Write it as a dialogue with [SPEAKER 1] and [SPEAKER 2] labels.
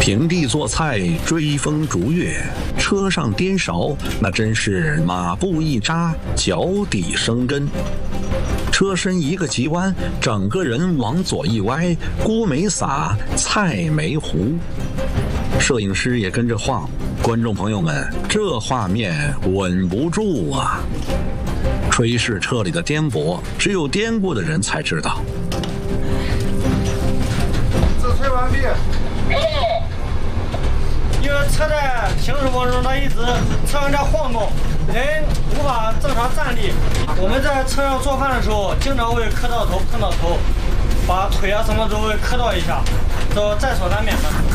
[SPEAKER 1] 平地做菜，追风逐月，车上颠勺，那真是马步一扎，脚底生根。车身一个急弯，整个人往左一歪，锅没洒，菜没糊。摄影师也跟着晃，观众朋友们，这画面稳不住啊！炊事车里的颠簸，只有颠过的人才知道。
[SPEAKER 2] 自炊完毕。
[SPEAKER 3] 因为车在行驶过程中，它一直车上在晃动，人无法正常站立。我们在车上做饭的时候，经常会磕到头、碰到头，把腿啊什么都会磕到一下，都在所难免的。